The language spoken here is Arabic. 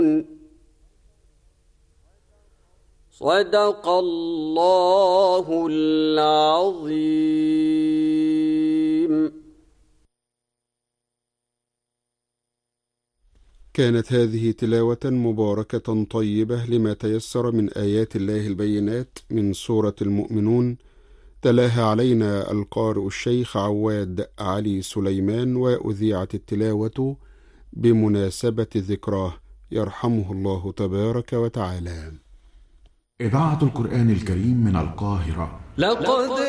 صدق الله العظيم. كانت هذه تلاوة مباركة طيبة لما تيسر من آيات الله البينات من سورة المؤمنون، تلاها علينا القارئ الشيخ عواد علي سليمان، وأذيعت التلاوة بمناسبة ذكراه يرحمه الله تبارك وتعالى. إذاعة القرآن الكريم من القاهرة. لقد